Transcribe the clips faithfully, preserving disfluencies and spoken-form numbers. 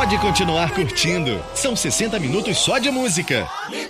pode continuar curtindo. São sessenta minutos só de música.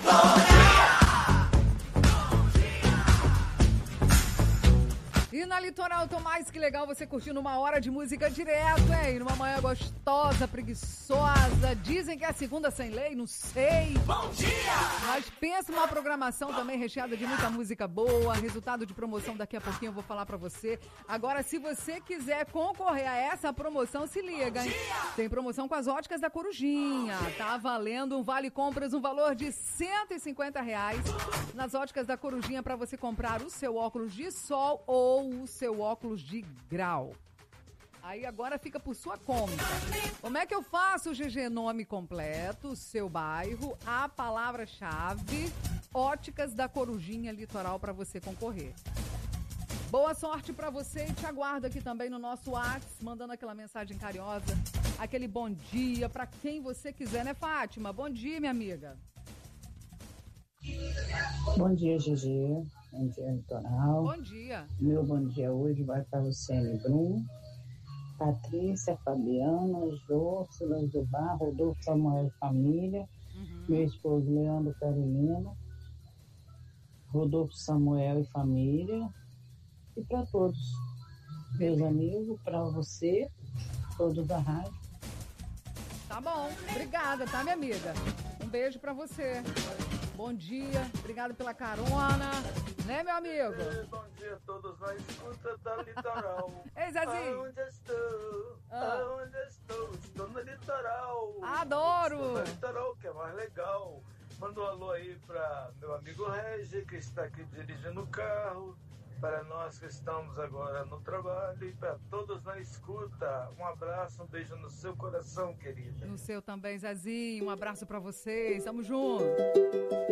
E na Litoral, tô mais que legal você curtindo uma hora de música direto, hein? Numa manhã gostosa, preguiçosa. Dizem que é a segunda sem lei, não sei. Bom dia! Mas pensa numa programação também recheada de muita música boa. Resultado de promoção daqui a pouquinho eu vou falar pra você. Agora, se você quiser concorrer a essa promoção, se liga, hein? Tem promoção com as óticas da Corujinha. Tá valendo um vale compras, um valor de cento e cinquenta reais nas óticas da Corujinha pra você comprar o seu óculos de sol ou o seu óculos de grau. Aí agora fica por sua conta. Como é que eu faço o G G? Nome completo, seu bairro, a palavra-chave, óticas da Corujinha Litoral para você concorrer. Boa sorte para você e te aguardo aqui também no nosso WhatsApp, mandando aquela mensagem carinhosa, aquele bom dia para quem você quiser, né, Fátima? Bom dia, minha amiga. Bom dia, G G. Bom dia, Litoral. Bom dia. Meu bom dia hoje vai para Luciane Brum, Patrícia, Fabiana, Jô, Silêncio do Bar, Rodolfo Samuel e família, uhum. Meu esposo Leandro Carolino, Rodolfo Samuel e família, e para todos, meus amigos, para você, todos da rádio. Tá bom, obrigada, tá, minha amiga? Um beijo para você. Bom dia, obrigado pela carona, né, meu amigo? Ei, bom dia a todos na escuta da Litoral. Ei, Zezinho. Aonde estou? Ah. Aonde estou? Estou no Litoral. Adoro! Estou no Litoral, que é mais legal. Manda um alô aí para meu amigo Regi, que está aqui dirigindo o carro. Para nós que estamos agora no trabalho e para todos na escuta. Um abraço, um beijo no seu coração, querida. No seu também, Zezinho. Um abraço para vocês. Tamo junto.